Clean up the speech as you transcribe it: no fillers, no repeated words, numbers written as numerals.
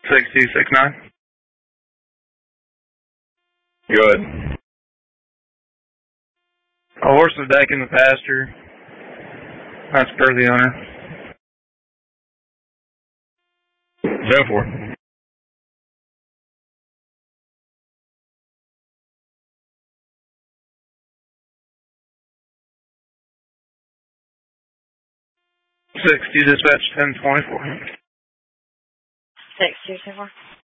6269. Good. A horse was back in the pasture. That's per the owner. 10-4. 60 dispatch 1024. 6224.